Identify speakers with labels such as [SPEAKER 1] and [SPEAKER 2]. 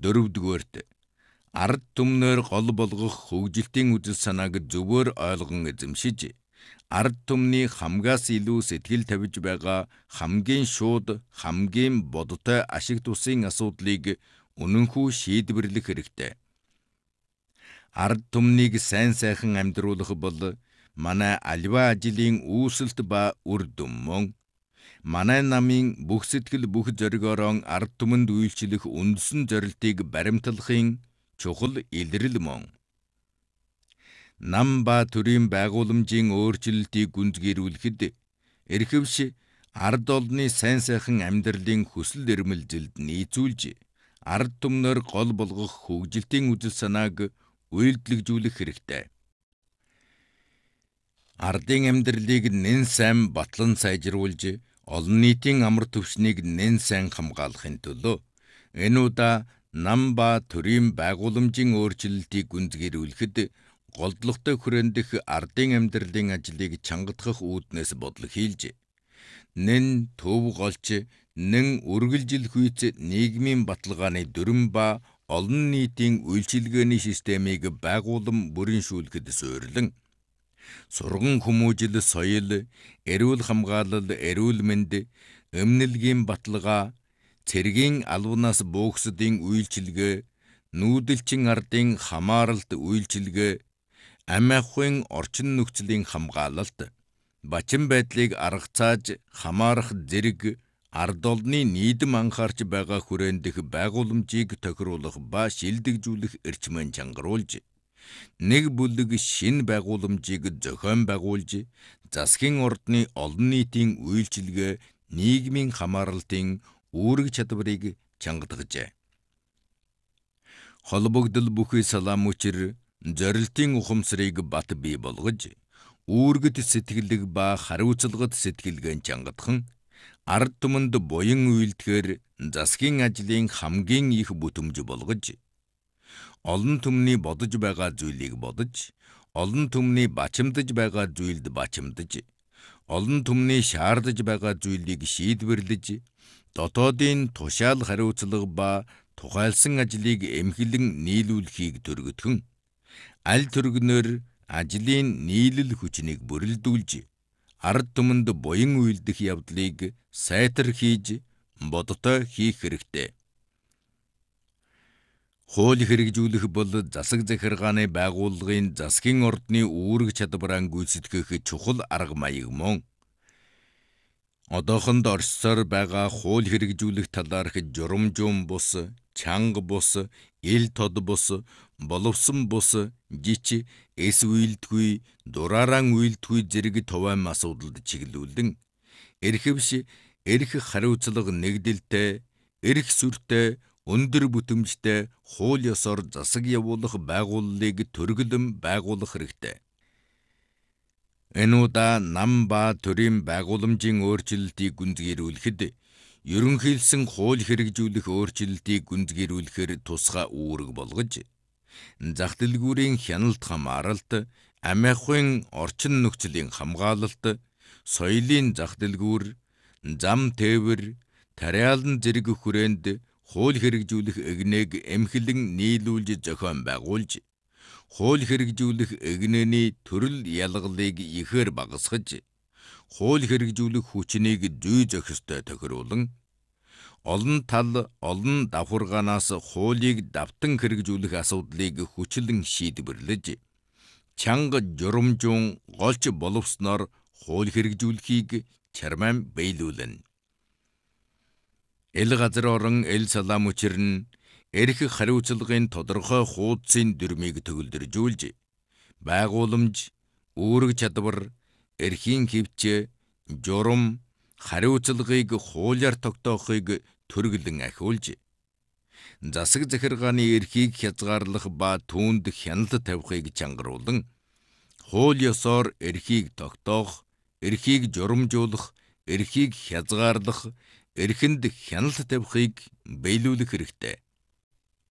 [SPEAKER 1] Дөрөвдүгээрт ард түмнээр гол болгох хөгжилтийн үзэл санааг зөвөр ойлгон эзэмшиж, ард түмний хамгаас илүү сэтгэл тавьж байгаа хамгийн шууд, хамгийн бодтой ашиг тусын асуудлыг үнэнхүү шийдвэрлэх хэрэгтэй. Ард түмнийг сайн сайхан амьдруулах бол манай аливаа ажлын үүсэлт ба үр дүн мөн. Манай намын бүх сэтгэл бүх зоригоор ард түмэнд үйлчлэх үндсэн зорилтыг баримтлахын чухал илрэл мөн. Нам ба төрийн байгууламжийн өөрчлөлтийг гүнзгийрүүлэхэд эрхэвш ард олонны сайн сайхан амьдралын хүсэл эрмэлзэлд нийцүүлж, ард түмнөр гол болгох хөгжилтийн үзэл санааг үйлдэлжүүлэх хэрэгтэй. Ардын амьдралыг нэн сайн батлан сайжруулж, олон нийтийн амар түвшнийг нэн сайн хамгаалахын төлөө энэ удаа нам ба төрийн байгууламжийн өөрчлөлтийг гүнзгийрүүлэхэд голдлоготой хүрэндэх ардын амьдралын ажлыг чангатгах үүднээс бодол хийлж, нэн төв голч, нэн үргэлжил хүйц нийгмийн баталгааны дүрм ба олон нийтийн үйлчилгээний системийг байгуулан бүрэншүүлэхэд суурилан, сурган хүмүүжил, соёл, эрүүл хамгаалал, эрүүл мэнд, эмнэлгийн баталгаа, цэргийн албанаас бууксдын үйлчилгээ, нүүдэлчин ардын хамааралт үйлчилгээ, амь ахуйн орчин нөхцөлийн хамгаалалт, бачин байдлыг аргацааж хамаарах зэрэг ард олонны нийдэм анхаарч байгаа хүрэндэх байгууламжийг тохируулах ба шилдэгжүүлэх эрчмэн чангаруулж, нэг бүлэг шин байгууламжийг зохион байгуулж, засгийн ордны олон нийтийн үйлчилгээ, нийгмийн хамааралтын үүрэг чадварыг чангатгажээ. Холбогдол бүхий салаам учир зорилтын ухамсарыг бат бий болгож, үүргэт сэтгэлэг ба хариуцлагад сэтгэлгэн чангатхан, ард түмэнд буян үйлдэхээр засгийн ажлын хамгийн их бүтэмж болгож, олон түмний бодож байгаа зүйлийг бодож, олон түмний бачимдаж байгаа зүйлд бачимдаж, олон түмний шаардаж байгаа зүйлийг шийдвэрлэж, дотоодын тушаал хариуцлага ба тухайлсан ажлыг эмхлэн нийлүүлэхийг төргөтгөн, аль төргнөр ажлын нийлэл хүчнийг бүрэлдүүлж, ард түмэнд буян үйлдэх явдлыг сайтар хийж, бодтой хийх хэрэгтэй. Хууль хэрэгжүүлэх бол засаг захиргааны байгууллагын засгийн ордны үүрэг чадвараа гүйцэтгэх чухал арга маяг мөн. Одоохонд оршсоор байгаа хууль хэрэгжүүлэх талаарх журамжуун бус, чанга бус, ил тод бус, боловсон бус, жич, эс үйлдэхгүй, дурааран үйлдэхгүй зэрэг товаам асуудалд чиглүүлэн, эрхэвш эрх хариуцлага нэгдэлтэй, эрх сүртэй, өндөр бүтэмжтэй хууль ёсоор засаг явуулах байгууллыг төргөлөн байгуулах хэрэгтэй. Энэ удаа нам ба төрийн байгууламжийн өөрчлөлтийг гүнзгийрүүлэхэд ерөнхийлсөн хууль хэрэгжүүлэх өөрчлөлтийг гүнзгийрүүлэхээр тусгай үүрэг болгож, зах дэлгүүрийн хяналт хамааралт, амь ахуйн орчин нөхцөлийн хамгаалалт, соёлын зах дэлгүүр, зам тээвэр, тариалан зэрэг хүрээнд хууль хэрэгжүүлэх эгнээг эмхлэн нийлүүлж зохион байгуулж, хууль хэрэгжүүлэх эгнээний төрөл ялгалыг ихээр багасгаж, хууль хэрэгжүүлэх хүчнийг зүй зохистой тохируулан, олон тал, олон давхаргаанаас хуулийг давтан хэрэгжүүлэх асуудлыг хүчлэн шийдвэрлэж, чанга журамжуун голч боловсноор хууль хэрэгжүүлэхийг чармаан биелүүлнэ. Эл газар орон эл салаам учир нь эрх хариуцлагын тодорхой хуудсын дүрмийг төгөлдржүүлж, байгууламж, үүрэг чадвар, эрхийн хэвч, журам, хариуцлагыг хуулиар тогтоохыг төргөлөн ахиулж, засаг захиргааны эрхийг хязгаарлах ба түүнд хяналт тавихыг чангаруулан, хууль ёсоор эрхийг тогтоох, эрхийг журамжуулах, эрхийг хязгаарлах, эрхэнд хяналт тавихыг биелүүлэх хэрэгтэй.